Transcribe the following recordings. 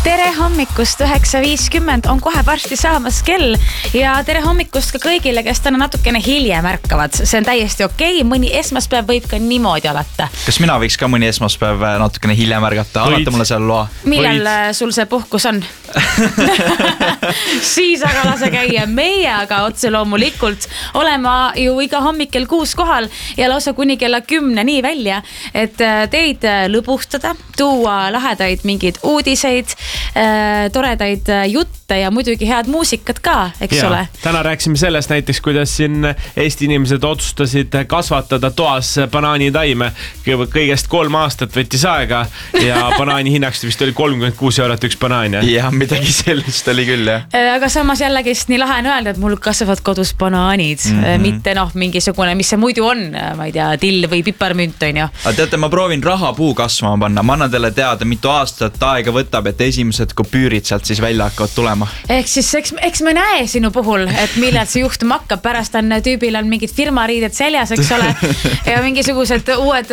Tere hommikust, 9.50 on kohe varsti saamas kell ja tere hommikust ka kõigile, kes täna natukene hiljem ärkavad. See on täiesti okei, mõni esmaspäev võib ka niimoodi alata. Kas mina võiks ka mõni esmaspäev natukene hiljem ärgata? Alata mulle seal loa. Millal sul see puhkus on? Siis aga lase käia. Meie aga otse loomulikult olema ju iga hommikkel 6 kohal ja lausa kuni kella 10 nii välja, et teid lõbustada, tuua lahedaid mingeid uudiseid, toredaid jutte ja muidugi head muusikat ka, eks ole. Täna rääksime sellest näiteks, kuidas siin Eesti inimesed otsustasid kasvatada toas banaanitaime. Kõigest 3 aastat võttis aega ja banaani hinnaks vist oli 36 eurot üks banaan. Ja midagi sellist oli küll, jah. Aga samas jällegi nii lahe on öelda, et mul kasvavad kodus banaanid, mitte mingisugune, mis see muidu on, ma ei tea, till või piparmünt on ju. Aga teate, ma proovin rahapuu kasvama panna. Ma annan teile teada, mitu aastat aega võtab, et esimesed kopüürid sealt siis välja hakkavad tulema. Ehk siis, eks me näe sinu puhul, et millal see juhtuma hakkab. Pärast on tüübil on mingid firmariided seljas, eks ole, ja mingisugused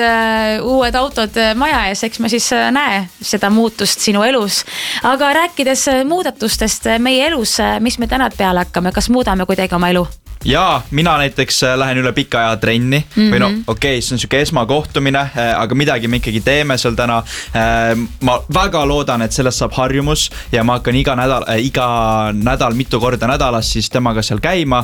uued autod maja ees, eks me siis näe seda muutust sinu elus. Aga rääkides muudatustest meie elus, mis me täna peale hakkame, kas muudame kuidagi oma elu? Jaa, mina näiteks lähen üle pika aja trenni või no okei, see on siuke esmakohtumine, aga midagi me ikkagi teeme seal täna. Ma väga loodan, et sellest saab harjumus ja ma hakkan iga nädal mitu korda nädalas siis temaga seal käima,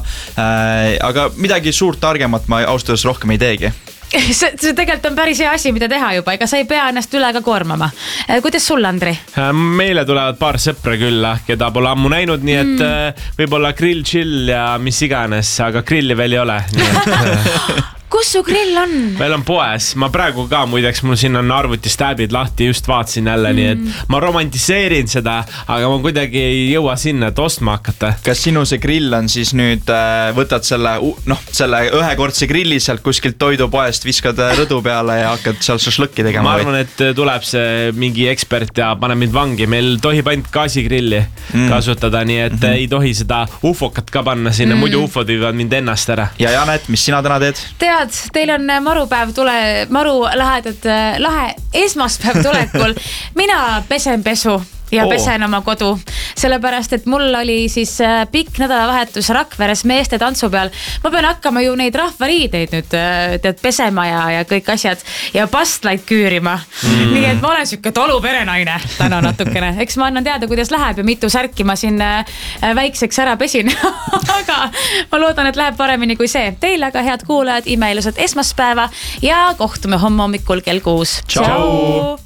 aga midagi suurt targemat ma austuseks rohkem ei teegi. See tegelikult on päris hea asi, mida teha juba, ega sa ei pea ennast üle ka koormama. Kuidas sul, Andri? Meile tulevad paar sõpra külla, keda pole ammu näinud, nii et võib-olla grill, chill ja mis iganes, aga grilli veel ei ole. Nii et... Kus su grill on? Meil on poes. Ma praegu ka muideks, mul siin on arvutis tabid lahti, just vaatasin jälle, nii et ma romantiseerin seda, aga ma kuidagi ei jõua sinna, et ostma hakata. Kas sinu see grill on siis nüüd, võtad selle ühekordse grilli sealt kuskilt toidupoest, viskad rõdu peale ja hakkad seal šašlõkki tegema? Ma arvan, et tuleb see mingi ekspert ja paneb mind vangi. Meil tohib ainult gaasigrilli kasutada, nii et ei tohi seda ufokat ka panna sinna, muidu ufod viivad mind ennast ära. Ja Janet, mis sina täna teed? Teil on marupäev maru lahe esmaspäev tulekul. Mina pesen pesu ja pesen oma kodu, sellepärast, et mul oli siis pikk nädalavahetus Rakveres meeste tantsu peal. Ma pean hakkama ju neid rahvariideid nüüd tead pesema ja kõik asjad ja pastlaid küürima. Nii et ma olen siuke taluperenaine täna natukene. Eks ma annan teada, kuidas läheb ja mitu särki ma siin väikseks ära pesin. Aga ma loodan, et läheb paremini kui see. Teil aga head kuulajad, imeilusat esmaspäeva ja kohtume homme hommikul kell 6. Tšau!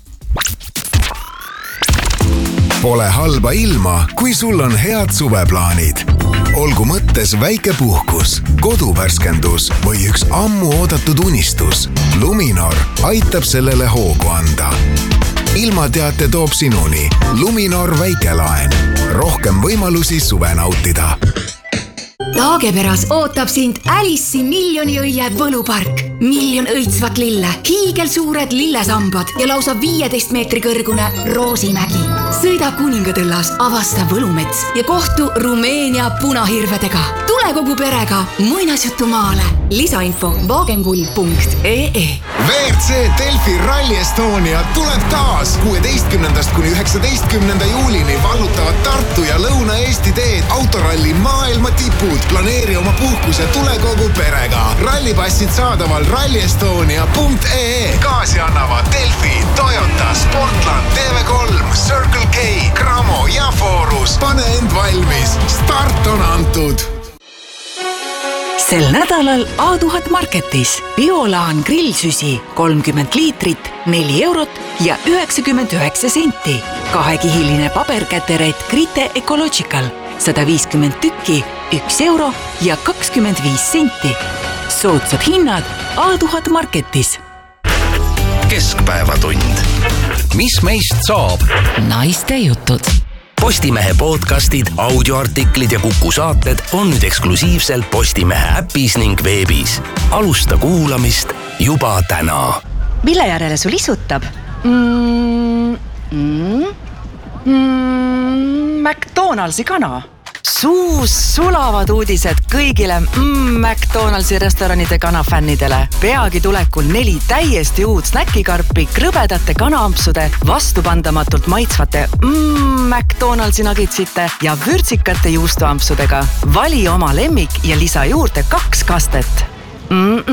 Pole halba ilma, kui sul on head suveplaanid. Olgu mõttes väike puhkus, koduvärskendus või üks ammu oodatud unistus. Luminor aitab sellele hoogu anda. Ilmateate toob sinuni Luminor väikelaen. Rohkem võimalusi suve nautida. Taageperas ootab sind Alice'i miljoniõie võlupark. 1 miljon õitsvat lille, hiigelsuured lillesambad ja lausa 15 meetri kõrgune Roosimägi. Sõida Kuningatõllas, avasta võlumets ja kohtu Rumeenia punahirvedega. Tule kogu perega muinasjutumaale. Lisainfo wagenkull.ee. WRC Delfi Rally Estonia tuleb taas 16. kuni 19. juulini vallutavad Tartu ja Lõuna-Eesti teed autoralli maailma tipud. Planeeri oma puhkuse, tule kogu perega. Rallipassid saadaval rallyestonia.ee. Kaasi annavad Delfi, Toyota, Sportland, TV3, Circle K, Kramo ja Forus. Pane end valmis. Start on antud. Sel nädalal A1000 Marketis Biolaan grillsüsi 30 liitrit, 4 eurot ja 99 senti. 2-kihiline paberkäteret Grite Ecological 150 tükki, 1 euro ja 25 senti. Soodsad hinnad A1000 Marketis. Keskpäevatund. Mis meist saab? Naiste jutud. Postimehe podcastid, audioartiklid ja Kuku saated on nüüd eksklusiivselt Postimehe äpis ning veebis. Alusta kuulamist juba täna. Mille järele sul isutab? McDonaldsi kana. Suus sulavad uudised kõigile McDonaldsi restoranide kanafännidele. Peagi tulekul 4 täiesti uut snäkikarpi krõbedate kanaampsude, vastupandamatult maitsvate McDonaldsi nuggetsite ja vürtsikate juustuampsudega. Vali oma lemmik ja lisa juurde 2 kastet.